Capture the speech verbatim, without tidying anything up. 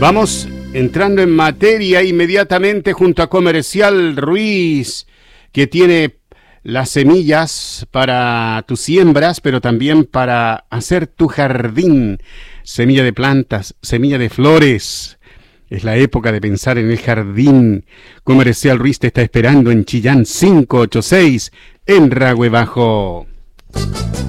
Vamos entrando en materia inmediatamente junto a Comercial Ruiz, que tiene las semillas para tus siembras, pero también para hacer tu jardín. Semilla de plantas, semilla de flores. Es la época de pensar en el jardín. Comercial Ruiz te está esperando en Chillán quinientos ochenta y seis, en Ragüe Bajo.